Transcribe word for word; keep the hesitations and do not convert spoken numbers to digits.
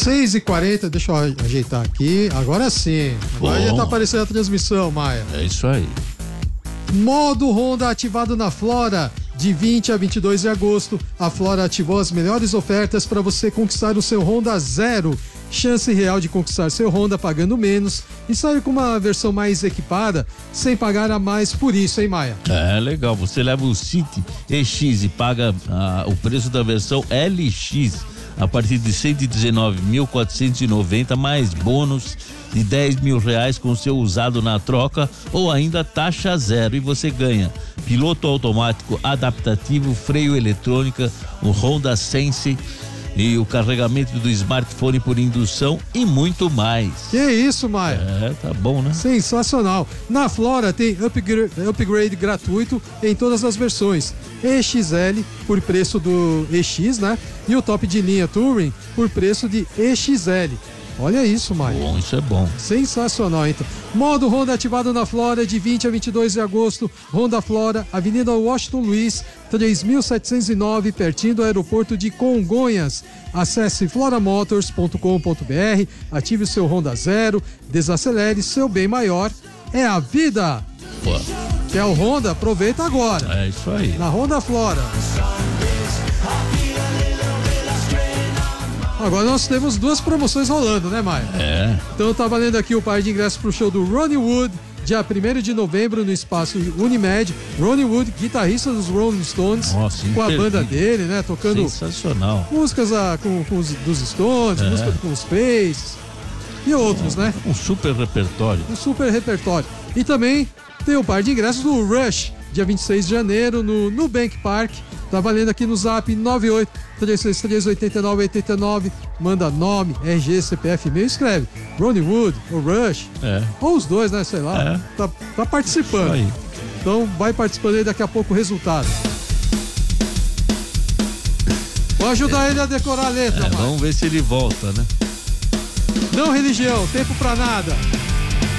seis e quarenta, deixa eu ajeitar aqui. Agora sim. Agora Bom. já tá aparecendo a transmissão, Maia. É isso aí. Modo Honda ativado na Flora. De vinte a vinte e dois de agosto, a Flora ativou as melhores ofertas para você conquistar o seu Honda Zero. Chance real de conquistar seu Honda pagando menos e sair com uma versão mais equipada sem pagar a mais por isso, hein, Maia? É legal, você leva o City E X e paga ah, o preço da versão L X a partir de cento e dezenove mil quatrocentos e noventa mais bônus de dez mil reais com seu usado na troca ou ainda taxa zero, e você ganha piloto automático adaptativo, freio eletrônica, o Honda Sense e o carregamento do smartphone por indução e muito mais. Que isso, Maia? É, tá bom, né? Sensacional. Na Flora tem upgrade, upgrade gratuito em todas as versões. E X L por preço do E X, né? E o top de linha Touring por preço de E X L. Olha isso, Maia. Bom, isso é bom. Sensacional, então. Modo Honda ativado na Flora de vinte a vinte e dois de agosto. Honda Flora, Avenida Washington Luiz, três mil setecentos e nove, pertinho do aeroporto de Congonhas. Acesse floramotors ponto com ponto br, ative o seu Honda Zero, desacelere, seu bem maior é a vida. Pô. Quer o Honda? Aproveita agora. É isso aí. Na Honda Flora. Agora nós temos duas promoções rolando, né, Maia? É. Então tá valendo aqui o par de ingressos pro show do Ronnie Wood, dia primeiro de novembro, no espaço Unimed. Ronnie Wood, guitarrista dos Rolling Stones, Nossa, com a imperdível. banda dele, né? Tocando Sensacional. músicas ah, com, com os, dos Stones, É. música com os Faces e outros, né? Um super repertório. Um super repertório. E também tem o par de ingressos do Rush, dia vinte e seis de janeiro, no Nubank Park. Tá valendo aqui no zap nove oito três seis três oito nove oito nove. Manda nome, R G, C P F, e-mail, escreve Ronnie Wood ou Rush. É. Ou os dois, né? Sei lá. É. Tá, tá participando. Isso aí. Então vai participando aí, daqui a pouco o resultado. Vou ajudar ele a decorar a letra, É, mano. vamos ver se ele volta, né? Não religião, tempo pra nada.